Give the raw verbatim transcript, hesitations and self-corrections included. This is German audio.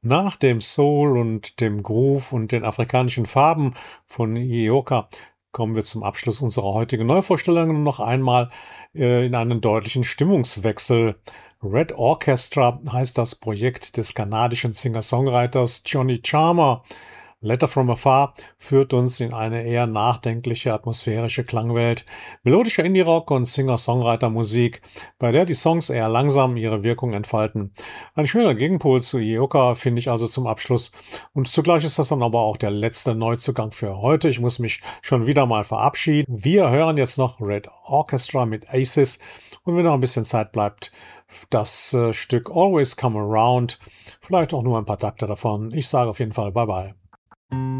Nach dem Soul und dem Groove und den afrikanischen Farben von Iyoka kommen wir zum Abschluss unserer heutigen Neuvorstellung noch einmal äh, in einen deutlichen Stimmungswechsel. Red Orchestra heißt das Projekt des kanadischen Singer-Songwriters Johnny Charmer. Letter from Afar führt uns in eine eher nachdenkliche, atmosphärische Klangwelt, melodischer Indie-Rock und Singer-Songwriter-Musik, bei der die Songs eher langsam ihre Wirkung entfalten. Ein schöner Gegenpol zu Ioka finde ich also zum Abschluss. Und zugleich ist das dann aber auch der letzte Neuzugang für heute. Ich muss mich schon wieder mal verabschieden. Wir hören jetzt noch Red Orchestra mit Aces. Und wenn noch ein bisschen Zeit bleibt, das äh, Stück Always Come Around. Vielleicht auch nur ein paar Takte davon. Ich sage auf jeden Fall Bye-bye.